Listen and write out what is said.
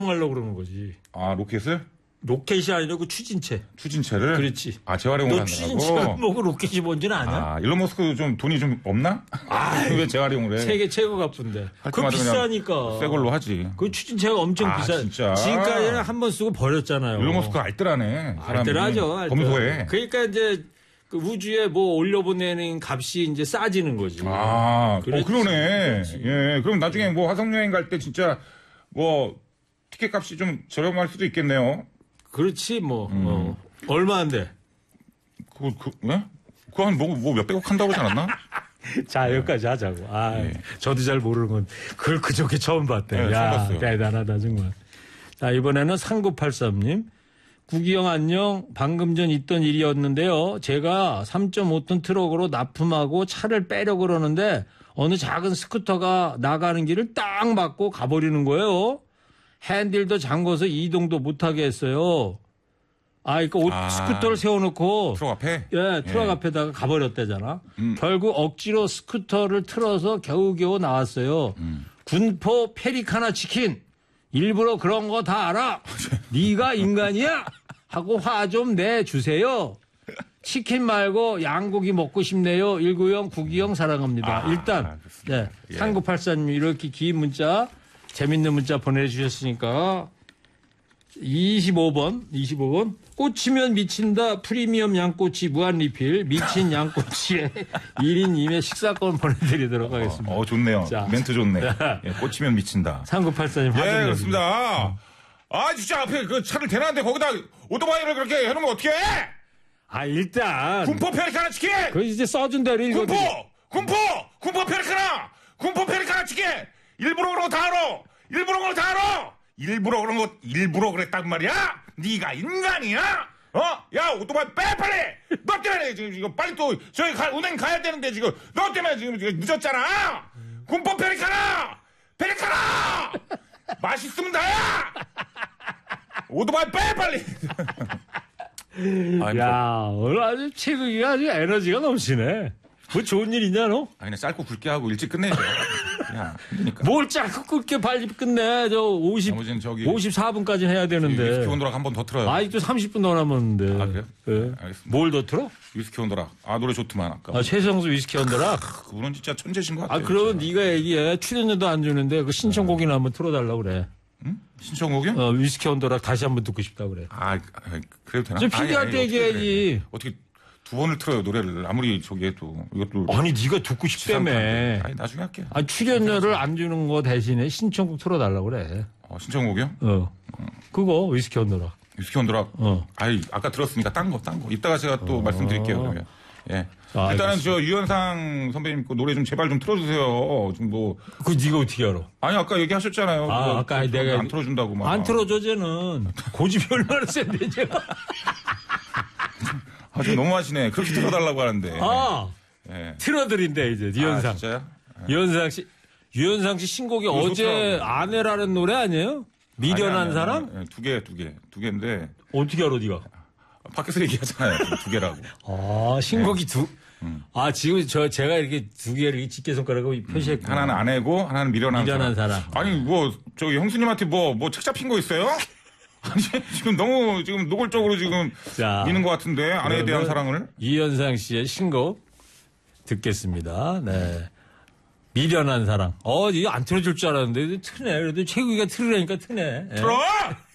하려고 그러는 거지. 아, 로켓을? 로켓이 아니고 추진체. 추진체를? 그렇지. 아, 재활용을 너 한다고? 추진체를 보고 로켓이 뭔지는 아냐? 아, 일론 머스크 좀 돈이 좀 없나? 왜 재활용을 해? 세계 최고가 쁜데. 그거 때마다 그냥 비싸니까. 새 걸로 하지. 그 추진체가 엄청 비싸. 진짜? 지금까지는 한 번 쓰고 버렸잖아요. 일론 머스크 알뜰하네. 알뜰하죠. 검소해. 그러니까 이제 그 우주에 뭐 올려보내는 값이 이제 싸지는 거지. 아, 그렇지. 그러네. 예, 그럼 나중에 뭐 화성여행 갈 때 진짜 뭐 티켓 값이 좀 저렴할 수도 있겠네요. 그렇지 뭐. 얼마인데? 네? 그거 한 뭐 몇백억 한다고 하지 않았나? 자, 여기까지 하자고. 저도 잘 모르는 건 그걸 그저께 처음 봤대. 네, 야, 처음 봤어요. 대단하다 정말. 자, 이번에는 3983님. 구기영 안녕. 방금 전 있던 일이었는데요. 제가 3.5톤 트럭으로 납품하고 차를 빼려고 그러는데 어느 작은 스쿠터가 나가는 길을 딱 막고 가버리는 거예요. 핸들도 잠궈서 이동도 못하게 했어요. 그러니까 스쿠터를 세워놓고 트럭 앞에? 예, 트럭 예. 앞에다가 가버렸대잖아. 결국 억지로 스쿠터를 틀어서 겨우겨우 나왔어요. 군포 페리카나 치킨. 일부러 그런 거 다 알아. 네가 인간이야? 하고 화 좀 내주세요. 치킨 말고 양고기 먹고 싶네요. 190 구기영 사랑합니다. 일단 네, 3984님 이렇게 긴 문자 재밌는 문자 보내주셨으니까 25번 꽂히면 미친다 프리미엄 양꼬치 무한 리필 미친 양꼬치에 1인 2매 식사권 보내드리도록 하겠습니다. 좋네요. 자. 멘트 좋네. 예, 꽂히면 미친다. 3984님 예, 그렇습니다. 진짜 앞에 그 차를 대놨는데 거기다 오토바이를 그렇게 해놓으면 어떡해? 일단 군포 페리카나 치킨! 그 이제 써준 대로 군포 페리카나 치킨! 일부러 그런 거 다 알아! 일부러 그랬단 말이야? 네가 인간이야? 야, 오토바이 빼, 빨리! 너 때문에 지금 이거 빨리 또 저희 은행 가야 되는데 지금 너 때문에 지금 늦었잖아! 군포 페리카나! 맛있으면 다야! 오토바이 빼, 빨리! 야, 오늘 아주 최국이가 아주 에너지가 넘치네. 뭐 좋은 일 있냐, 너? 그냥 짧고 굵게 하고 일찍 끝내죠. 그냥 힘드니까. 뭘 짧고 굵게 빨리 끝내. 저 54분까지 해야 되는데. 위스키 온도락 한 번 더 틀어요. 아직도 30분 더 남았는데. 그래요? 네. 알겠습니다. 뭘 더 틀어? 위스키 온도락. 노래 좋더만 아까. 최성수 위스키 언더락. 그분은 진짜 천재신 것 같아요. 그러면 네가 얘기해. 출연료도 안 주는데 그 신청곡이나 한번 틀어달라고 그래. 응? 신청곡이요? 위스키 언더락 다시 한번 듣고 싶다 그래. 그래도 되나? 좀 필요할 때 얘기해야지. 어떻게 두 번을 틀어요, 노래를. 아무리 저기 해도. 이것도. 네가 듣고 싶다며. 나중에 할게요. 출연료를 안 주는 거 대신에 신청곡 틀어달라고 그래. 신청곡이요? 그거 위스키 언더락. 위스키 온도락. 아까 들었으니까 딴 거. 이따가 제가 또 말씀드릴게요, 그러면. 예. 일단은 알겠습니다. 유현상 선배님 거 노래 좀 제발 좀 틀어주세요. 그거 네가 어떻게 알아? 아까 얘기하셨잖아요. 아까 내가 안 틀어준다고 막. 안 틀어줘 쟤는. 고집이 얼마나 센데 쟤가. 좀 너무하시네. 그렇게 틀어달라고 하는데. 예. 틀어드린대 이제 유현상. 진짜요? 유현상 씨 신곡이 어제 좋더라고요. 아내라는 노래 아니에요? 미련한 사람? 두 개인데. 어떻게 알아 네가? 밖에서 얘기하잖아요. 두 개라고. 신곡이 지금 제가 이렇게 두 개를 이렇게 집게 손가락으로 표시했고. 하나는 아내고, 하나는 미련한 사람. 아니, 저기 형수님한테 책 잡힌 거 있어요? 아니, 지금 너무 노골적으로 미는 것 같은데, 아내에 대한 사랑을. 이현상 씨의 신곡 듣겠습니다. 네. 미련한 사랑. 이거 안 틀어줄 줄 알았는데, 트네. 그래도 최국이가 틀으라니까 트네. 틀어!